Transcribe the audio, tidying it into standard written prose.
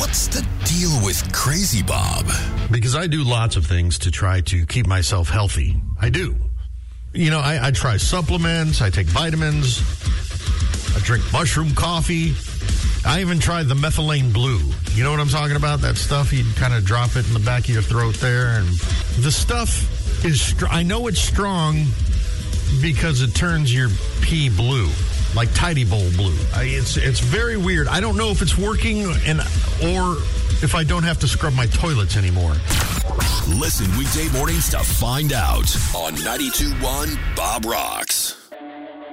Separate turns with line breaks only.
What's the deal with Crazy Bob?
Because I do lots of things to try to keep myself healthy. I do. You know, I try supplements. I take vitamins. I drink mushroom coffee. I even tried the methylene blue. You know what I'm talking about? That stuff, you kind of drop it in the back of your throat there. And the stuff is, I know it's strong because it turns your pee blue, like Tidy Bowl blue. It's very weird. I don't know if it's working or if I don't have to scrub my toilets anymore.
Listen weekday mornings to find out on 92.1 Bob Rocks.